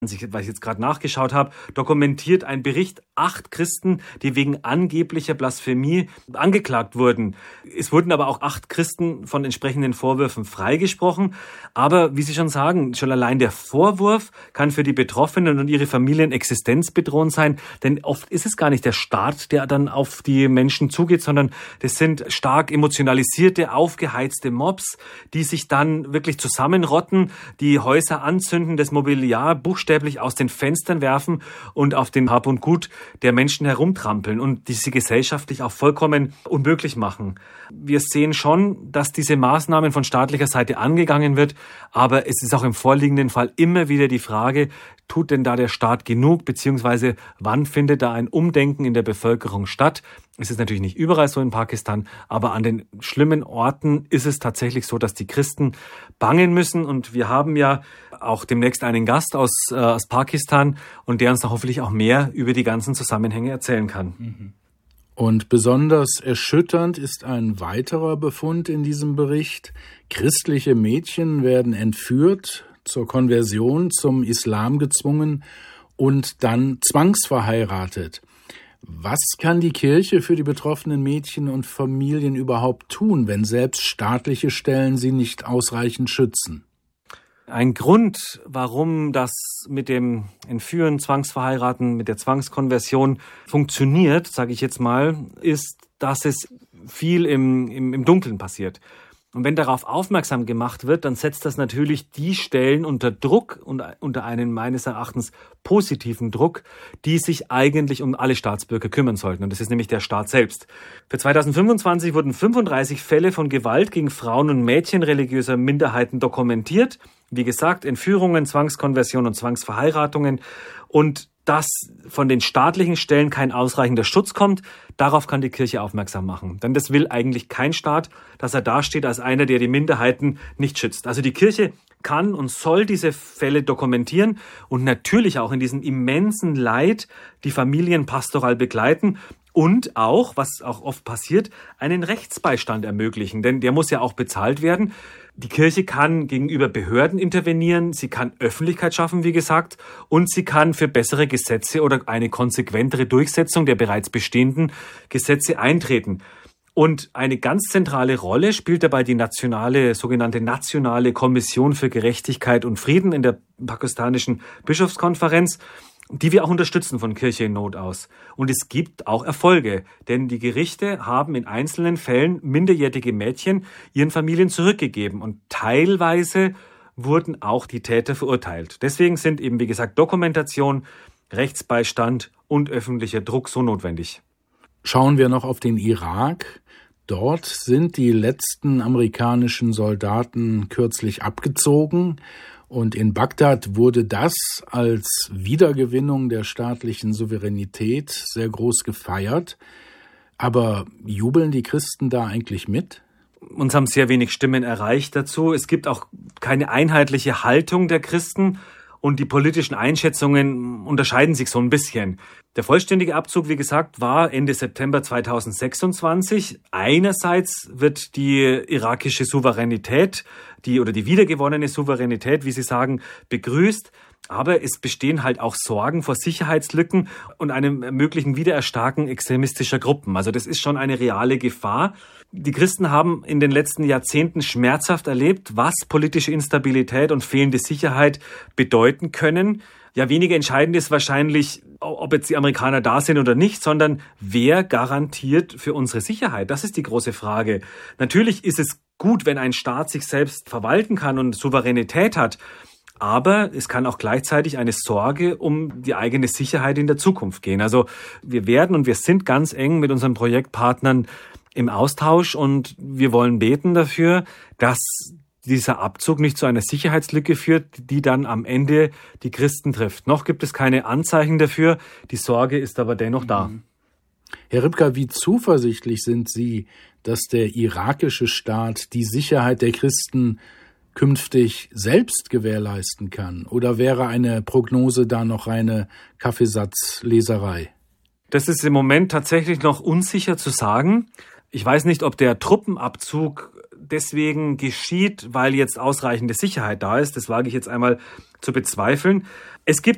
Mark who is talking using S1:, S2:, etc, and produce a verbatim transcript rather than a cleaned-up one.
S1: Weil ich jetzt gerade nachgeschaut habe, dokumentiert ein Bericht acht Christen, die wegen angeblicher Blasphemie angeklagt wurden. Es wurden aber auch acht Christen von entsprechenden Vorwürfen freigesprochen. Aber wie Sie schon sagen, schon allein der Vorwurf kann für die Betroffenen und ihre Familien existenzbedrohend sein. Denn oft ist es gar nicht der Staat, der dann auf die Menschen zugeht, sondern das sind stark emotionalisierte, aufgeheizte Mobs, die sich dann wirklich zusammenrotten, die Häuser anzünden, das Mobiliar buchstäblich aus den Fenstern werfen und auf den Hab und Gut der Menschen herumtrampeln und diese gesellschaftlich auch vollkommen unmöglich machen. Wir sehen schon, dass diese Maßnahmen von staatlicher Seite angegangen wird, aber es ist auch im vorliegenden Fall immer wieder die Frage, tut denn da der Staat genug, beziehungsweise wann findet da ein Umdenken in der Bevölkerung statt? Es ist natürlich nicht überall so in Pakistan, aber an den schlimmen Orten ist es tatsächlich so, dass die Christen bangen müssen. Und wir haben ja auch demnächst einen Gast aus, äh, aus Pakistan und der uns da hoffentlich auch mehr über die ganzen Zusammenhänge erzählen kann.
S2: Und besonders erschütternd ist ein weiterer Befund in diesem Bericht. Christliche Mädchen werden entführt, zur Konversion zum Islam gezwungen und dann zwangsverheiratet. Was kann die Kirche für die betroffenen Mädchen und Familien überhaupt tun, wenn selbst staatliche Stellen sie nicht ausreichend schützen?
S1: Ein Grund, warum das mit dem Entführen, Zwangsverheiraten, mit der Zwangskonversion funktioniert, sage ich jetzt mal, ist, dass es viel im, im, im Dunkeln passiert. Und wenn darauf aufmerksam gemacht wird, dann setzt das natürlich die Stellen unter Druck und unter einen meines Erachtens positiven Druck, die sich eigentlich um alle Staatsbürger kümmern sollten. Und das ist nämlich der Staat selbst. Für zweitausendfünfundzwanzig wurden fünfunddreißig Fälle von Gewalt gegen Frauen und Mädchen religiöser Minderheiten dokumentiert. Wie gesagt, Entführungen, Zwangskonversion und Zwangsverheiratungen. Und dass von den staatlichen Stellen kein ausreichender Schutz kommt, darauf kann die Kirche aufmerksam machen. Denn das will eigentlich kein Staat, dass er dasteht als einer, der die Minderheiten nicht schützt. Also die Kirche kann und soll diese Fälle dokumentieren und natürlich auch in diesem immensen Leid die Familien pastoral begleiten und auch, was auch oft passiert, einen Rechtsbeistand ermöglichen. Denn der muss ja auch bezahlt werden. Die Kirche kann gegenüber Behörden intervenieren, sie kann Öffentlichkeit schaffen, wie gesagt, und sie kann für bessere Gesetze oder eine konsequentere Durchsetzung der bereits bestehenden Gesetze eintreten. Und eine ganz zentrale Rolle spielt dabei die nationale, sogenannte Nationale Kommission für Gerechtigkeit und Frieden in der pakistanischen Bischofskonferenz, die wir auch unterstützen von Kirche in Not aus. Und es gibt auch Erfolge, denn die Gerichte haben in einzelnen Fällen minderjährige Mädchen ihren Familien zurückgegeben und teilweise wurden auch die Täter verurteilt. Deswegen sind eben, wie gesagt, Dokumentation, Rechtsbeistand und öffentlicher Druck so notwendig.
S2: Schauen wir noch auf den Irak. Dort sind die letzten amerikanischen Soldaten kürzlich abgezogen. Und in Bagdad wurde das als Wiedergewinnung der staatlichen Souveränität sehr groß gefeiert. Aber jubeln die Christen da eigentlich mit?
S1: Uns haben sehr wenig Stimmen erreicht dazu. Es gibt auch keine einheitliche Haltung der Christen und die politischen Einschätzungen unterscheiden sich so ein bisschen. Der vollständige Abzug, wie gesagt, war Ende September zweitausendsechsundzwanzig. Einerseits wird die irakische Souveränität, die oder die wiedergewonnene Souveränität, wie Sie sagen, begrüßt. Aber es bestehen halt auch Sorgen vor Sicherheitslücken und einem möglichen Wiedererstarken extremistischer Gruppen. Also das ist schon eine reale Gefahr. Die Christen haben in den letzten Jahrzehnten schmerzhaft erlebt, was politische Instabilität und fehlende Sicherheit bedeuten können. Ja, weniger entscheidend ist wahrscheinlich, ob jetzt die Amerikaner da sind oder nicht, sondern wer garantiert für unsere Sicherheit? Das ist die große Frage. Natürlich ist es gut, wenn ein Staat sich selbst verwalten kann und Souveränität hat. Aber es kann auch gleichzeitig eine Sorge um die eigene Sicherheit in der Zukunft gehen. Also wir werden und wir sind ganz eng mit unseren Projektpartnern im Austausch und wir wollen beten dafür, dass dieser Abzug nicht zu einer Sicherheitslücke führt, die dann am Ende die Christen trifft. Noch gibt es keine Anzeichen dafür, die Sorge ist aber dennoch da.
S2: Herr Ripka, wie zuversichtlich sind Sie, dass der irakische Staat die Sicherheit der Christen künftig selbst gewährleisten kann? Oder wäre eine Prognose da noch reine Kaffeesatzleserei?
S1: Das ist im Moment tatsächlich noch unsicher zu sagen. Ich weiß nicht, ob der Truppenabzug deswegen geschieht, weil jetzt ausreichende Sicherheit da ist. Das wage ich jetzt einmal zu bezweifeln. Es gibt